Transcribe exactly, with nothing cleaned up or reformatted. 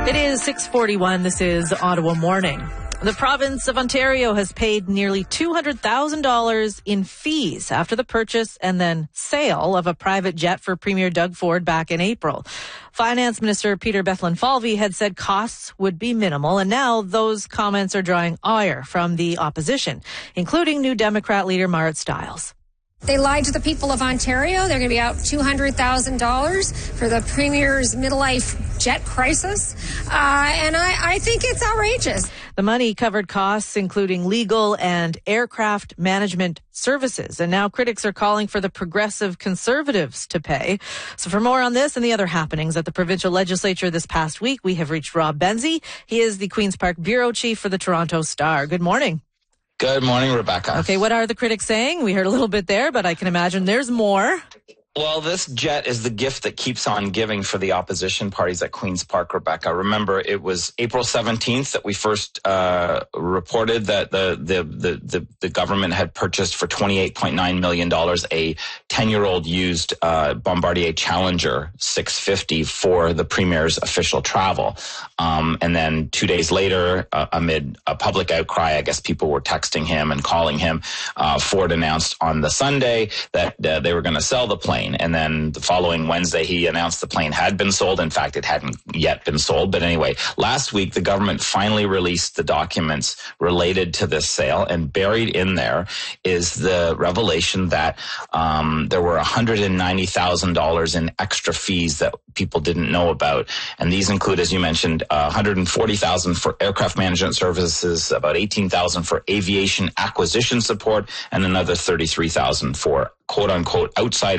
It is six forty-one. This is Ottawa Morning. The province of Ontario has paid nearly two hundred thousand dollars in fees after the purchase and then sale of a private jet for Premier Doug Ford back in April. Finance Minister Peter Bethlenfalvy had said costs would be minimal, and now those comments are drawing ire from the opposition, including New Democrat leader Marit Stiles. They lied to the people of Ontario. They're going to be out two hundred thousand dollars for the Premier's midlife jet crisis. Uh, and I, I think it's outrageous. The money covered costs, including legal and aircraft management services. And now critics are calling for the progressive Conservatives to pay. So for more on this and the other happenings at the provincial legislature this past week, we have reached Rob Benzie. He is the Queen's Park Bureau Chief for the Toronto Star. Good morning. Good morning, Rebecca. Okay, what are the critics saying? We heard a little bit there, but I can imagine there's more. Well, this jet is the gift that keeps on giving for the opposition parties at Queen's Park, Rebecca. Remember, it was April seventeenth that we first uh, reported that the, the, the, the, the government had purchased for twenty-eight point nine million dollars a ten-year-old used uh, Bombardier Challenger six fifty for the Premier's official travel. Um, and then two days later, uh, amid a public outcry, I guess people were texting him and calling him, uh, Ford announced on the Sunday that uh, they were going to sell the plane. And then the following Wednesday, he announced the plane had been sold. In fact, it hadn't yet been sold. But anyway, last week, the government finally released the documents related to this sale. And buried in there is the revelation that um, there were one hundred ninety thousand dollars in extra fees that people didn't know about. And these include, as you mentioned, uh, one hundred forty thousand dollars for aircraft management services, about eighteen thousand dollars for aviation acquisition support, and another thirty-three thousand dollars for quote unquote outside